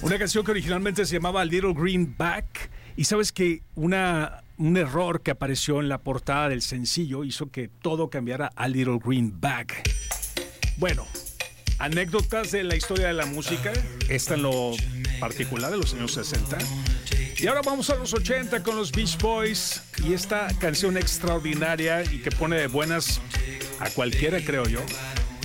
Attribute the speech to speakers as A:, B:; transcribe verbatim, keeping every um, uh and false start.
A: Una canción que originalmente se llamaba Little Green Back. Y sabes que una, un error que apareció en la portada del sencillo hizo que todo cambiara a Little Green Back. Bueno, anécdotas de la historia de la música. Esta en lo particular de los años sesenta. Y ahora vamos a los ochenta con los Beach Boys. Y esta canción extraordinaria y que pone de buenas a cualquiera, creo yo.